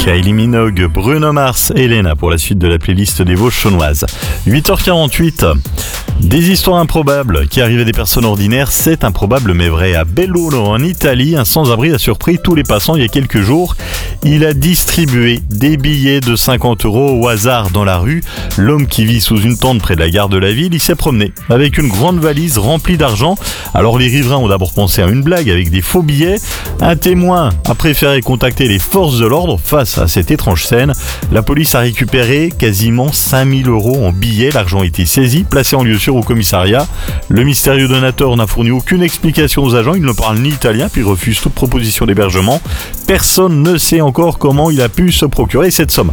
Kylie Minogue, Bruno Mars, Elena pour la suite de la playlist des Vosges chaunoises. 8h48. Des histoires improbables qui arrivent à des personnes ordinaires, c'est improbable mais vrai. À Belluno, en Italie, un sans-abri a surpris tous les passants il y a quelques jours. Il a distribué des billets de 50 € au hasard dans la rue. L'homme qui vit sous une tente près de la gare de la ville, il s'est promené avec une grande valise remplie d'argent. Alors les riverains ont d'abord pensé à une blague avec des faux billets. Un témoin a préféré contacter les forces de l'ordre face à cette étrange scène. La police a récupéré quasiment 5000 € en billets. L'argent a été saisi, placé en lieu sûr au commissariat. Le mystérieux donateur n'a fourni aucune explication aux agents. Il ne parle ni italien puis refuse toute proposition d'hébergement. Personne ne sait encore comment il a pu se procurer cette somme.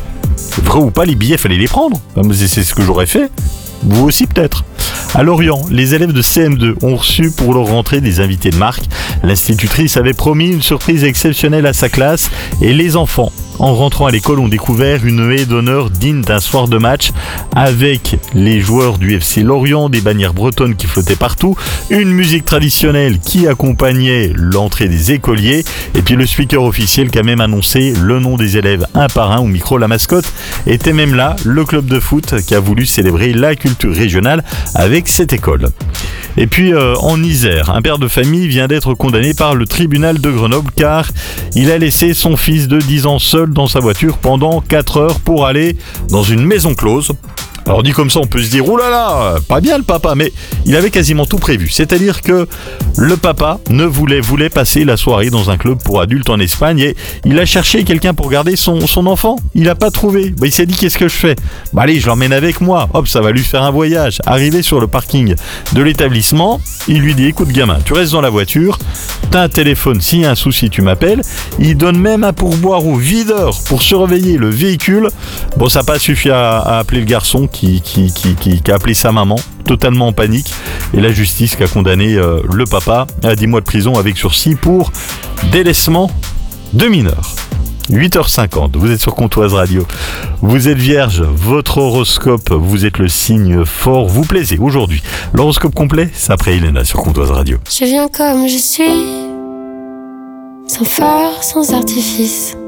Vrai ou pas, les billets, fallait les prendre. C'est ce que j'aurais fait. Vous aussi peut-être. À Lorient, les élèves de CM2 ont reçu pour leur rentrée des invités de marque. L'institutrice avait promis une surprise exceptionnelle à sa classe et les enfants, en rentrant à l'école, ont découvert une haie d'honneur digne d'un soir de match avec les joueurs du FC Lorient, des bannières bretonnes qui flottaient partout, une musique traditionnelle qui accompagnait l'entrée des écoliers et puis le speaker officiel qui a même annoncé le nom des élèves un par un au micro. La mascotte était même là, le club de foot qui a voulu célébrer la culture régionale avec cette école. Et puis en Isère, un père de famille vient d'être condamné par le tribunal de Grenoble car il a laissé son fils de 10 ans seul dans sa voiture pendant 4 heures pour aller dans une maison close. Alors dit comme ça, on peut se dire, oh là là, pas bien le papa, mais il avait quasiment tout prévu. C'est-à-dire que le papa voulait passer la soirée dans un club pour adultes en Espagne et il a cherché quelqu'un pour garder son enfant. Il n'a pas trouvé. Il s'est dit, qu'est-ce que je fais ? Allez, je l'emmène avec moi. Hop, ça va lui faire un voyage. Arrivé sur le parking de l'établissement, il lui dit, écoute gamin, tu restes dans la voiture, t'as un téléphone, s'il y a un souci, tu m'appelles. Il donne même un pourboire au videur pour surveiller le véhicule. Bon, ça n'a pas suffi à appeler le garçon qui a appelé sa maman, totalement en panique, et la justice qui a condamné le papa à 10 mois de prison avec sursis pour délaissement de mineurs. 8h50, vous êtes sur Comtoise Radio. Vous êtes vierge, votre horoscope, vous êtes le signe fort, vous plaisez aujourd'hui. L'horoscope complet, c'est après Elena sur Comtoise Radio. Je viens comme je suis, sans phare, sans artifice.